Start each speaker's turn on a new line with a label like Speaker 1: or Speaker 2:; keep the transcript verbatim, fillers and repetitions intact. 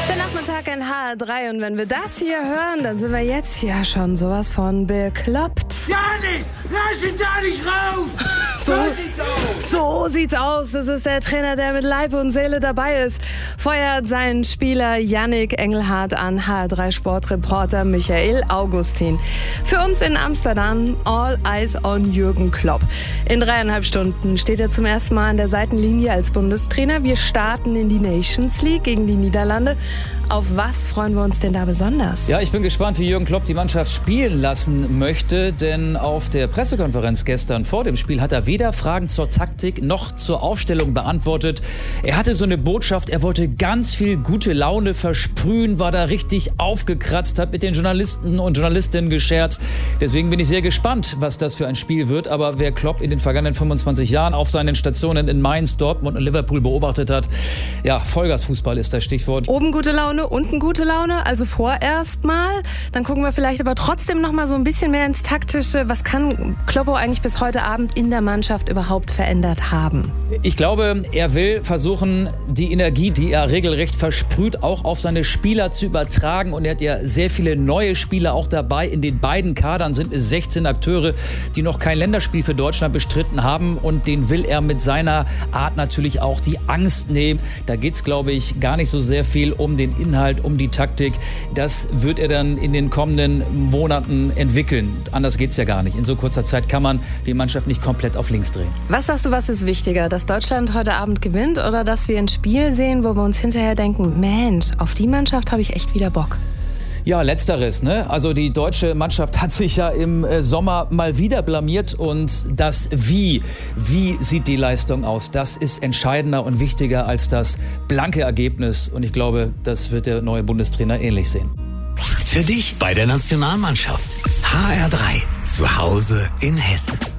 Speaker 1: Der Nachmittag in H R drei und wenn wir das hier hören, dann sind wir jetzt ja schon sowas von bekloppt.
Speaker 2: Janik, lass ihn da nicht raus!
Speaker 1: So, so sieht's aus. Das ist der Trainer, der mit Leib und Seele dabei ist. Feuert seinen Spieler Yannick Engelhardt an. H R drei Sportreporter Michael Augustin. Für uns in Amsterdam all eyes on Jürgen Klopp. In dreieinhalb Stunden steht er zum ersten Mal an der Seitenlinie als Bundestrainer. Wir starten in die Nations League gegen die Niederlande. Auf was freuen wir uns denn da besonders?
Speaker 3: Ja, ich bin gespannt, wie Jürgen Klopp die Mannschaft spielen lassen möchte, denn auf der Pressekonferenz gestern vor dem Spiel hat er weder Fragen zur Taktik noch zur Aufstellung beantwortet. Er hatte so eine Botschaft, er wollte ganz viel gute Laune versprühen, war da richtig aufgekratzt, hat mit den Journalisten und Journalistinnen gescherzt. Deswegen bin ich sehr gespannt, was das für ein Spiel wird. Aber wer Klopp in den vergangenen fünfundzwanzig Jahren auf seinen Stationen in Mainz, Dortmund und Liverpool beobachtet hat, ja, Vollgasfußball ist das Stichwort.
Speaker 1: Oben gute Laune, unten gute Laune, also vorerst mal. Dann gucken wir vielleicht aber trotzdem noch mal so ein bisschen mehr ins Taktische. Was kann Kloppo eigentlich bis heute Abend in der Mannschaft überhaupt verändert haben?
Speaker 3: Ich glaube, er will versuchen, die Energie, die er regelrecht versprüht, auch auf seine Spieler zu übertragen. Und er hat ja sehr viele neue Spieler auch dabei. In den beiden Kadern sind es sechzehn Akteure, die noch kein Länderspiel für Deutschland bestritten haben. Und den will er mit seiner Art natürlich auch die Angst nehmen. Da geht es, glaube ich, gar nicht so sehr viel um den Inhalt, um die Taktik. Das wird er dann in den kommenden Monaten entwickeln. Anders geht es ja gar nicht. In so kurzer Zeit kann man die Mannschaft nicht komplett auf links drehen.
Speaker 1: Was sagst du, was ist wichtiger, dass Deutschland heute Abend gewinnt oder dass wir ein Spiel sehen, wo wir uns hinterher denken, Mensch, auf die Mannschaft habe ich echt wieder Bock?
Speaker 3: Ja, letzteres, ne? Also die deutsche Mannschaft hat sich ja im Sommer mal wieder blamiert und das Wie, wie sieht die Leistung aus? Das ist entscheidender und wichtiger als das blanke Ergebnis und ich glaube, das wird der neue Bundestrainer ähnlich sehen.
Speaker 4: Für dich bei der Nationalmannschaft. H R drei, zu Hause in Hessen.